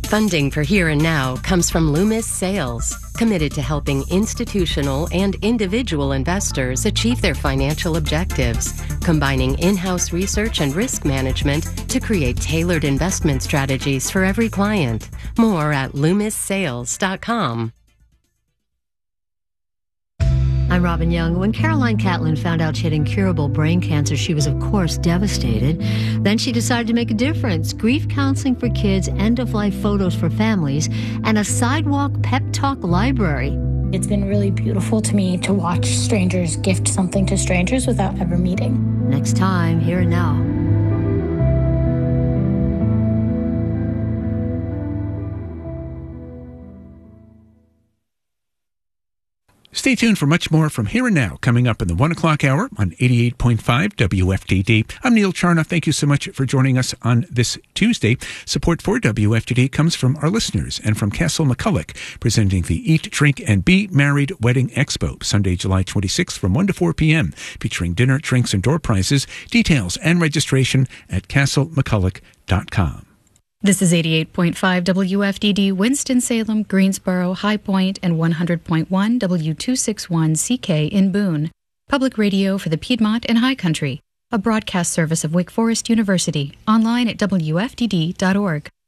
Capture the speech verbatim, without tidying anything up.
Funding for Here and Now comes from Loomis Sales, committed to helping institutional and individual investors achieve their financial objectives, combining in-house research and risk management to create tailored investment strategies for every client. More at loomis sales dot com. I'm Robin Young. When Caroline Catlin found out she had incurable brain cancer, she was, of course, devastated. Then she decided to make a difference. Grief counseling for kids, end-of-life photos for families, and a sidewalk pep talk library. It's been really beautiful to me to watch strangers gift something to strangers without ever meeting. Next time, Here and Now. Stay tuned for much more from Here and Now coming up in the one o'clock hour on eighty-eight point five W F D D. I'm Neil Charnock. Thank you so much for joining us on this Tuesday. Support for W F D D comes from our listeners and from Castle McCulloch, presenting the Eat, Drink, and Be Married Wedding Expo, Sunday, July twenty-sixth from one to four p.m., featuring dinner, drinks, and door prizes. Details and registration at castle mcculloch dot com. This is eighty-eight point five W F D D, Winston-Salem, Greensboro, High Point, and one hundred point one W two sixty-one C K in Boone. Public radio for the Piedmont and High Country. A broadcast service of Wake Forest University. Online at W F D D dot org.